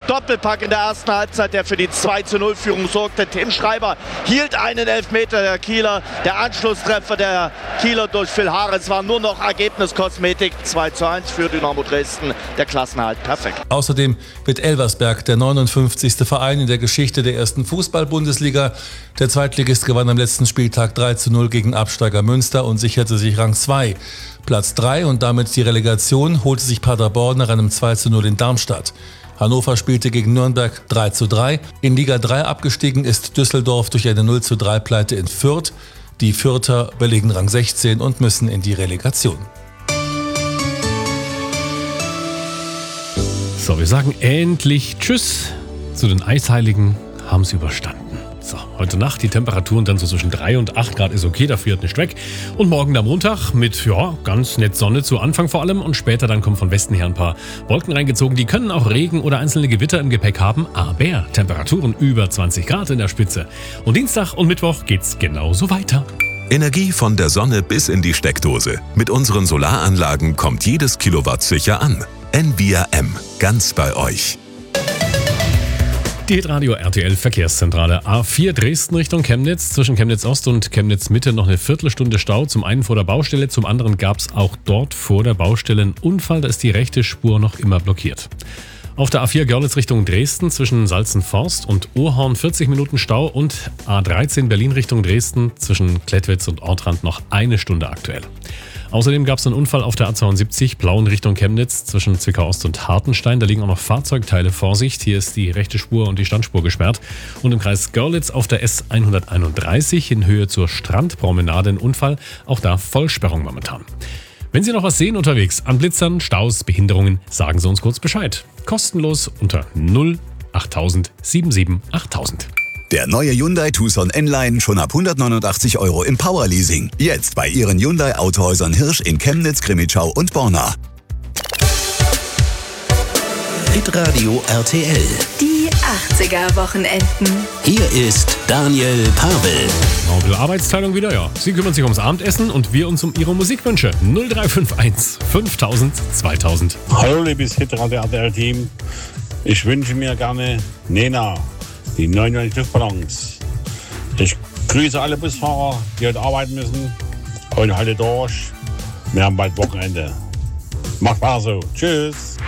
Doppelpack in der ersten Halbzeit, der für die 2:0-Führung sorgte. Tim Schreiber hielt einen Elfmeter der Kieler. Der Anschlusstreffer der Kieler durch Phil Haares war nur noch Ergebniskosmetik. 2:1 für Dynamo Dresden. Der Klassenerhalt perfekt. Außerdem wird Elversberg der 59. Verein in der Geschichte der ersten Fußball-Bundesliga. Der Zweitligist gewann am letzten Spieltag 3:0 gegen Absteiger Münster und sicherte sich Rang 2. Platz 3 und damit die Relegation holte sich Paderborn nach einem 2:0 in Darmstadt. Hannover spielte gegen Nürnberg 3:3. In Liga 3 abgestiegen ist Düsseldorf durch eine 0:3-Pleite in Fürth. Die Fürther belegen Rang 16 und müssen in die Relegation. So, wir sagen endlich Tschüss zu den Eisheiligen, haben sie überstanden. So, heute Nacht die Temperaturen dann so zwischen 3 und 8 Grad ist okay, da friert nicht weg. Und morgen der Montag mit, ganz nett Sonne zu Anfang vor allem und später dann kommen von Westen her ein paar Wolken reingezogen. Die können auch Regen oder einzelne Gewitter im Gepäck haben, aber Temperaturen über 20 Grad in der Spitze. Und Dienstag und Mittwoch geht's genauso weiter. Energie von der Sonne bis in die Steckdose. Mit unseren Solaranlagen kommt jedes Kilowatt sicher an. Envia M, ganz bei euch. Die Hitradio RTL Verkehrszentrale A4 Dresden Richtung Chemnitz. Zwischen Chemnitz Ost und Chemnitz Mitte noch eine Viertelstunde Stau. Zum einen vor der Baustelle, zum anderen gab es auch dort vor der Baustelle einen Unfall. Da ist die rechte Spur noch immer blockiert. Auf der A4 Görlitz Richtung Dresden zwischen Salzenforst und Urhorn 40 Minuten Stau und A13 Berlin Richtung Dresden zwischen Klettwitz und Ortrand noch eine Stunde aktuell. Außerdem gab es einen Unfall auf der A72 Plauen Richtung Chemnitz zwischen Zwickau Ost und Hartenstein. Da liegen auch noch Fahrzeugteile. Vorsicht, hier ist die rechte Spur und die Standspur gesperrt. Und im Kreis Görlitz auf der S131 in Höhe zur Strandpromenade ein Unfall. Auch da Vollsperrung momentan. Wenn Sie noch was sehen unterwegs an Blitzern, Staus, Behinderungen, sagen Sie uns kurz Bescheid. Kostenlos unter 08000 77 8000. Der neue Hyundai Tucson N-Line schon ab 189 € im Powerleasing. Jetzt bei Ihren Hyundai Autohäusern Hirsch in Chemnitz, Crimmitschau und Borna. Hitradio RTL. Die 80er-Wochenenden. Hier ist Daniel Pavel. Noch ein bisschen Arbeitsteilung wieder, ja. Sie kümmern sich ums Abendessen und wir uns um Ihre Musikwünsche. 0351 5000 2000. Hallo liebes Hitradio RTL-Team. Ich wünsche mir gerne Nena. Die 99 Luftballons. Ich grüße alle Busfahrer, die heute arbeiten müssen. Heute haltet durch. Wir haben bald Wochenende. Macht weiter so. Tschüss.